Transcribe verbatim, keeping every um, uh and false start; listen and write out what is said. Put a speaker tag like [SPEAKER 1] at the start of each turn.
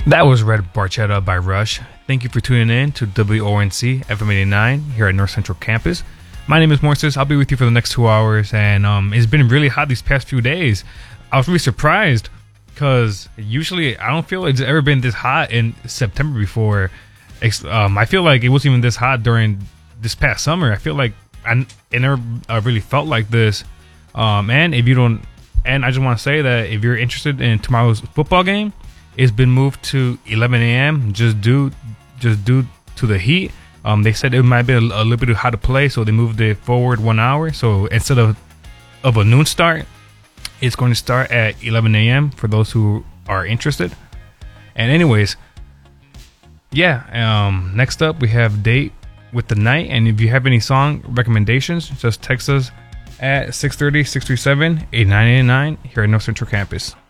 [SPEAKER 1] That was Red Barchetta by Rush. Thank you for tuning in to W O N C F M eighty-nine here at North Central Campus. My name is Moises. I'll be with you for the next two hours, and um, it's been really hot these past few days. I was really surprised because usually I don't feel it's ever been this hot in September before. Um, I feel like it wasn't even this hot during this past summer. I feel like I, I never uh, really felt like this. Um, and if you don't, and I just want to say that if you're interested in tomorrow's football game, it's been moved to eleven a.m. just due just due to the heat. Um, they said it might be a, a little bit hard to play, so they moved it forward one hour. So instead of of a noon start, it's going to start at eleven a.m. for those who are interested. And anyways, yeah. Um, next up, we have Date with the Night. And if you have any song recommendations, just text us at six three zero, six three seven, eight nine eight nine here at North Central Campus.